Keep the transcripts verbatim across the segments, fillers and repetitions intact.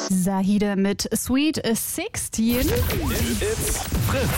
Zahide mit Sweet sechzehn. It's Fritz.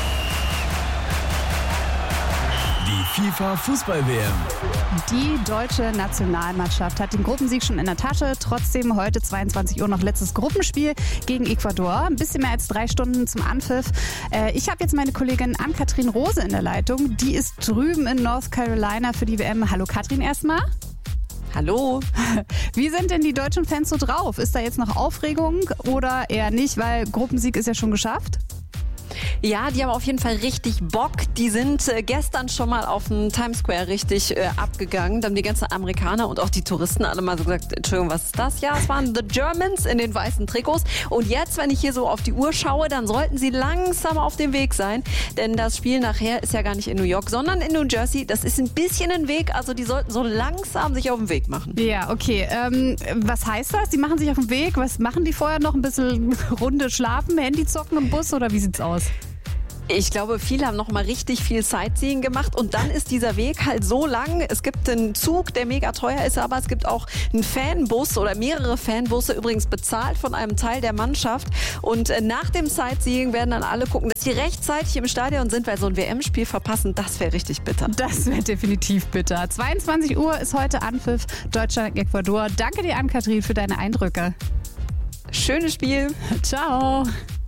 Die FIFA-Fußball-W M. Die deutsche Nationalmannschaft hat den Gruppensieg schon in der Tasche. Trotzdem heute zweiundzwanzig Uhr noch letztes Gruppenspiel gegen Ecuador. Ein bisschen mehr als drei Stunden zum Anpfiff. Äh, ich habe jetzt meine Kollegin Ann-Kathrin Rose in der Leitung. Die ist drüben in North Carolina für die W M. Hallo Katrin erstmal. Hallo. Wie sind denn die deutschen Fans so drauf? Ist da jetzt noch Aufregung oder eher nicht, weil Gruppensieg ist ja schon geschafft? Ja, die haben auf jeden Fall richtig Bock. Die sind äh, gestern schon mal auf dem Times Square richtig äh, abgegangen. Da haben die ganzen Amerikaner und auch die Touristen alle mal so gesagt, Entschuldigung, was ist das? Ja, es waren The Germans in den weißen Trikots. Und jetzt, wenn ich hier so auf die Uhr schaue, dann sollten sie langsam auf dem Weg sein. Denn das Spiel nachher ist ja gar nicht in New York, sondern in New Jersey. Das ist ein bisschen ein Weg, also die sollten so langsam sich auf den Weg machen. Ja, okay. Ähm, was heißt das? Die machen sich auf den Weg. Was machen die vorher noch? Ein bisschen Runde schlafen, Handy zocken im Bus oder wie sieht's aus? Ich glaube, viele haben noch mal richtig viel Sightseeing gemacht und dann ist dieser Weg halt so lang. Es gibt einen Zug, der mega teuer ist, aber es gibt auch einen Fanbus oder mehrere Fanbusse, übrigens bezahlt von einem Teil der Mannschaft. Und nach dem Sightseeing werden dann alle gucken, dass sie rechtzeitig im Stadion sind, weil so ein W M-Spiel verpassen, das wäre richtig bitter. Das wäre definitiv bitter. zweiundzwanzig Uhr ist heute Anpfiff Deutschland gegen Ecuador. Danke dir, Ann-Kathrin, für deine Eindrücke. Schönes Spiel. Ciao.